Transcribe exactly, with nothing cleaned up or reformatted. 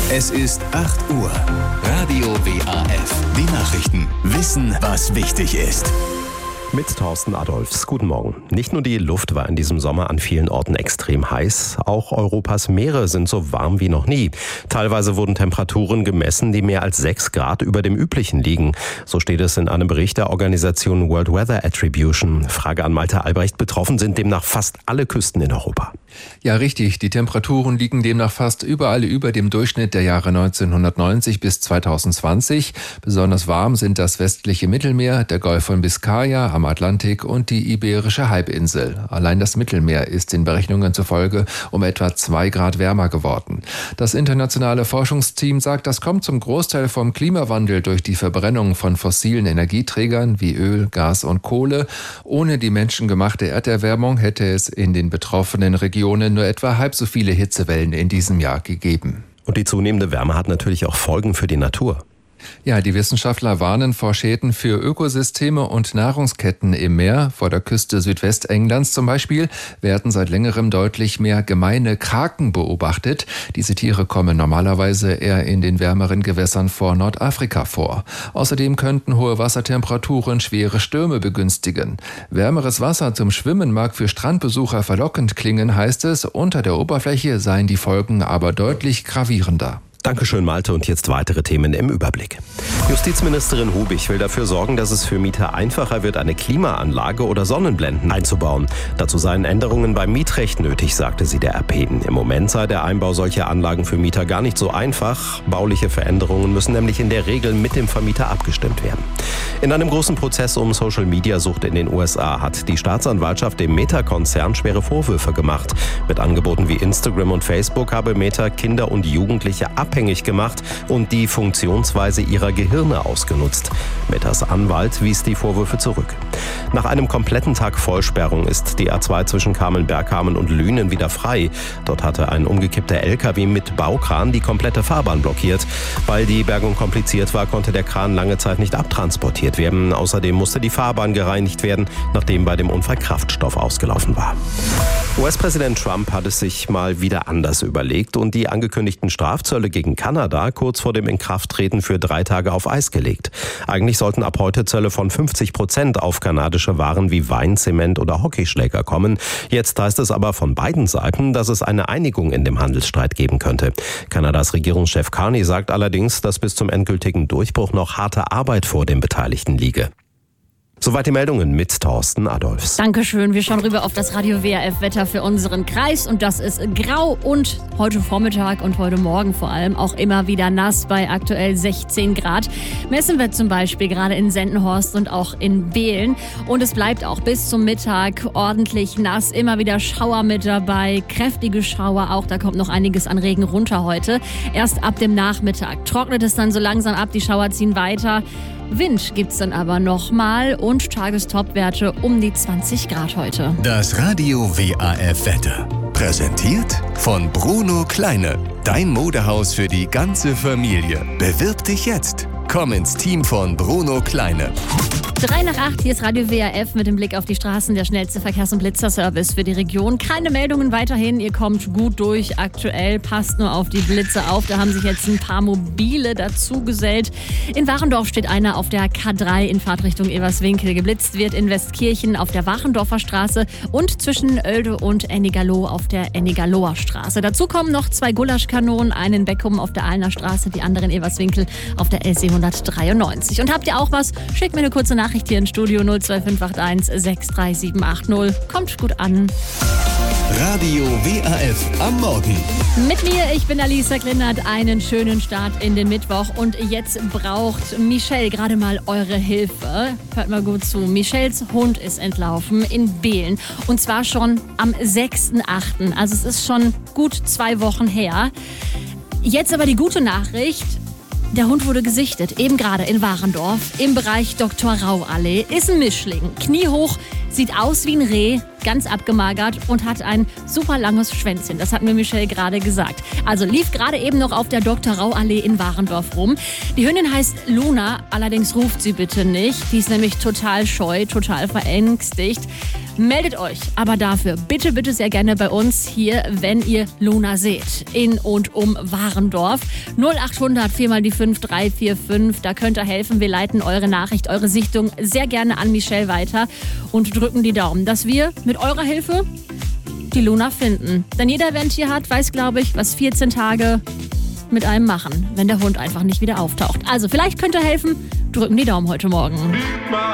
Es ist acht Uhr. Radio W A F. Die Nachrichten. Wissen, was wichtig ist. Mit Thorsten Adolfs. Guten Morgen. Nicht nur die Luft war in diesem Sommer an vielen Orten extrem heiß, auch Europas Meere sind so warm wie noch nie. Teilweise wurden Temperaturen gemessen, die mehr als sechs Grad über dem üblichen liegen. So steht es in einem Bericht der Organisation World Weather Attribution. Frage an Malte Albrecht. Betroffen sind demnach fast alle Küsten in Europa. Ja, richtig. Die Temperaturen liegen demnach fast überall über dem Durchschnitt der Jahre neunzehnhundertneunzig bis zweitausendzwanzig. Besonders warm sind das westliche Mittelmeer, der Golf von Biskaya am Atlantik und die Iberische Halbinsel. Allein das Mittelmeer ist den Berechnungen zufolge um etwa zwei Grad wärmer geworden. Das internationale Forschungsteam sagt, das kommt zum Großteil vom Klimawandel durch die Verbrennung von fossilen Energieträgern wie Öl, Gas und Kohle. Ohne die menschengemachte Erderwärmung hätte es in den betroffenen Regionen nur etwa halb so viele Hitzewellen in diesem Jahr gegeben. Und die zunehmende Wärme hat natürlich auch Folgen für die Natur. Ja, die Wissenschaftler warnen vor Schäden für Ökosysteme und Nahrungsketten im Meer. Vor der Küste Südwestenglands zum Beispiel werden seit längerem deutlich mehr gemeine Kraken beobachtet. Diese Tiere kommen normalerweise eher in den wärmeren Gewässern vor Nordafrika vor. Außerdem könnten hohe Wassertemperaturen schwere Stürme begünstigen. Wärmeres Wasser zum Schwimmen mag für Strandbesucher verlockend klingen, heißt es. Unter der Oberfläche seien die Folgen aber deutlich gravierender. Dankeschön, Malte. Und jetzt weitere Themen im Überblick. Justizministerin Hubig will dafür sorgen, dass es für Mieter einfacher wird, eine Klimaanlage oder Sonnenblenden einzubauen. Dazu seien Änderungen beim Mietrecht nötig, sagte sie der R P. Im Moment sei der Einbau solcher Anlagen für Mieter gar nicht so einfach. Bauliche Veränderungen müssen nämlich in der Regel mit dem Vermieter abgestimmt werden. In einem großen Prozess um Social-Media-Sucht in den U S A hat die Staatsanwaltschaft dem Meta-Konzern schwere Vorwürfe gemacht. Mit Angeboten wie Instagram und Facebook habe Meta Kinder und Jugendliche abhängig gemacht und die Funktionsweise ihrer Gehirne ausgenutzt. Metas Anwalt wies die Vorwürfe zurück. Nach einem kompletten Tag Vollsperrung ist die A zwei zwischen Kamen-Bergkamen und Lünen wieder frei. Dort hatte ein umgekippter L K W mit Baukran die komplette Fahrbahn blockiert. Weil die Bergung kompliziert war, konnte der Kran lange Zeit nicht abtransportiert werden. Außerdem musste die Fahrbahn gereinigt werden, nachdem bei dem Unfall Kraftstoff ausgelaufen war. U S-Präsident Trump hat es sich mal wieder anders überlegt und die angekündigten Strafzölle gegen Kanada kurz vor dem Inkrafttreten für drei Tage auf Eis gelegt. Eigentlich sollten ab heute Zölle von fünfzig Prozent auf kanadische Waren wie Wein, Zement oder Hockeyschläger kommen. Jetzt heißt es aber von beiden Seiten, dass es eine Einigung in dem Handelsstreit geben könnte. Kanadas Regierungschef Carney sagt allerdings, dass bis zum endgültigen Durchbruch noch harte Arbeit vor den Beteiligten liege. Soweit die Meldungen mit Thorsten Adolfs. Dankeschön. Wir schauen rüber auf das Radio W A F-Wetter für unseren Kreis. Und das ist grau und heute Vormittag und heute Morgen vor allem auch immer wieder nass bei aktuell sechzehn Grad. Messen wir zum Beispiel gerade in Sendenhorst und auch in Behlen. Und es bleibt auch bis zum Mittag ordentlich nass. Immer wieder Schauer mit dabei, kräftige Schauer auch. Da kommt noch einiges an Regen runter heute. Erst ab dem Nachmittag trocknet es dann so langsam ab. Die Schauer ziehen weiter. Wind gibt's dann aber nochmal und Tagestopwerte um die zwanzig Grad heute. Das Radio W A F-Wetter. Präsentiert von Bruno Kleine. Dein Modehaus für die ganze Familie. Bewirb dich jetzt. Komm ins Team von Bruno Kleine. Drei nach acht, hier ist Radio W A F mit dem Blick auf die Straßen, der schnellste Verkehrs- und Blitzerservice für die Region. Keine Meldungen weiterhin, ihr kommt gut durch. Aktuell passt nur auf die Blitze auf, da haben sich jetzt ein paar Mobile dazu gesellt. In Warendorf steht einer auf der K drei in Fahrtrichtung Everswinkel. Geblitzt wird in Westkirchen auf der Wachendorfer Straße und zwischen Oelde und Ennigaloh auf der Ennigaloher Straße. Dazu kommen noch zwei Gulaschkanonen, einen in Beckum auf der Ahlner Straße, die andere in Everswinkel auf der L C hundertdreiundneunzig. Und habt ihr auch was? Schickt mir eine kurze Nachricht hier ins Studio null zwei fünf acht eins sechs drei sieben acht null. Kommt gut an. Radio W A F am Morgen. Mit mir, ich bin Alisa Klindert. Einen schönen Start in den Mittwoch. Und jetzt braucht Michelle gerade mal eure Hilfe. Hört mal gut zu. Michelles Hund ist entlaufen in Behlen. Und zwar schon am sechsten achten Also es ist schon gut zwei Wochen her. Jetzt aber die gute Nachricht. Der Hund wurde gesichtet, eben gerade in Warendorf, im Bereich Doktor Rau Allee. Ist ein Mischling, kniehoch, Sieht aus wie ein Reh, ganz abgemagert und hat ein super langes Schwänzchen. Das hat mir Michelle gerade gesagt. Also lief gerade eben noch auf der Doktor Rau Allee in Warendorf rum. Die Hündin heißt Luna, allerdings ruft sie bitte nicht. Die ist nämlich total scheu, total verängstigt. Meldet euch aber dafür bitte, bitte sehr gerne bei uns hier, wenn ihr Luna seht. In und um Warendorf. null acht hundert vier mal die fünf drei vier fünf. Da könnt ihr helfen. Wir leiten eure Nachricht, eure Sichtung sehr gerne an Michelle weiter und drücken die Daumen, dass wir mit eurer Hilfe die Luna finden. Denn jeder, wer ein Tier hat, weiß, glaube ich, was vierzehn Tage mit einem machen, wenn der Hund einfach nicht wieder auftaucht. Also vielleicht könnt ihr helfen. Drücken die Daumen heute Morgen.